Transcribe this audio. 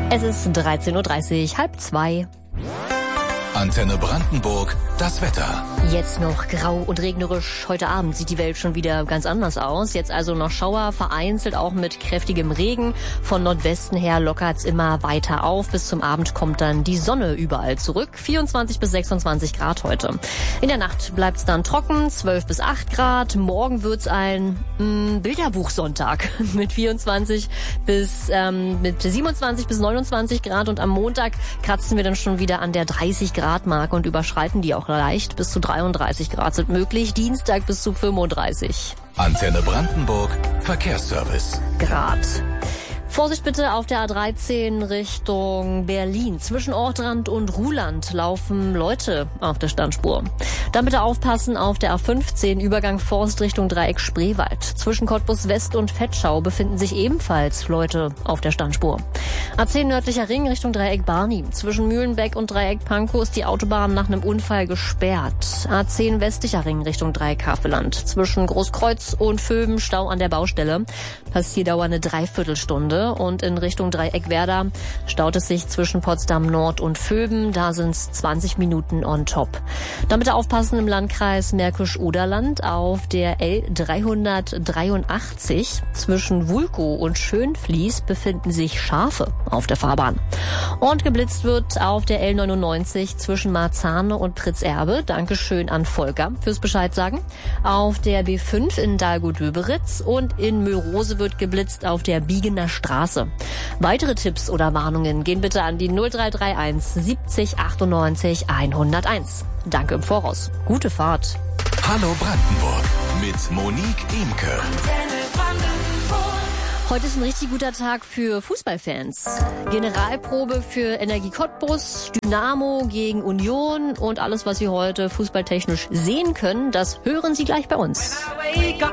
Es ist 13:30 Uhr, 1:30. Antenne Brandenburg, das Wetter. Jetzt noch grau und regnerisch. Heute Abend sieht die Welt schon wieder ganz anders aus. Jetzt also noch Schauer, vereinzelt auch mit kräftigem Regen. Von Nordwesten her lockert's immer weiter auf. Bis zum Abend kommt dann die Sonne überall zurück. 24 bis 26 Grad heute. In der Nacht bleibt's dann trocken, 12 bis 8 Grad. Morgen wird's ein Bilderbuchsonntag mit 27 bis 29 Grad. Und am Montag kratzen wir dann schon wieder an der 30 Grad Marke und überschreiten die auch leicht. Bis zu 33 Grad sind möglich. Dienstag bis zu 35. Antenne Brandenburg, Verkehrsservice. Grad. Vorsicht bitte auf der A13 Richtung Berlin. Zwischen Ortrand und Ruhland laufen Leute auf der Standspur. Dann bitte aufpassen auf der A15 Übergang Forst Richtung Dreieck Spreewald. Zwischen Cottbus West und Vetschau befinden sich ebenfalls Leute auf der Standspur. A10 nördlicher Ring Richtung Dreieck Barni. Zwischen Mühlenbeck und Dreieck Pankow ist die Autobahn nach einem Unfall gesperrt. A10 westlicher Ring Richtung Dreieck Havelland. Zwischen Großkreuz und Vöben Stau an der Baustelle. Passierdauer eine Dreiviertelstunde. Und in Richtung Dreieck Werder staut es sich zwischen Potsdam Nord und Vöben. Da sind es 20 Minuten on top. Dann bitte aufpassen im Landkreis Märkisch-Oderland auf der L383. Zwischen Wulkow und Schönfließ befinden sich Schafe auf der Fahrbahn. Und geblitzt wird auf der L99 zwischen Marzahne und Pritzerbe. Dankeschön an Volker fürs Bescheid sagen. Auf der B5 in Dahlgut-Löberitz und in Mörose wird geblitzt auf der Biegener Straße. Weitere Tipps oder Warnungen gehen bitte an die 0331 70 98 101. Danke im Voraus. Gute Fahrt. Hallo Brandenburg mit Monique Imke. Heute ist ein richtig guter Tag für Fußballfans. Generalprobe für Energie Cottbus, Dynamo gegen Union und alles, was Sie heute fußballtechnisch sehen können, das hören Sie gleich bei uns.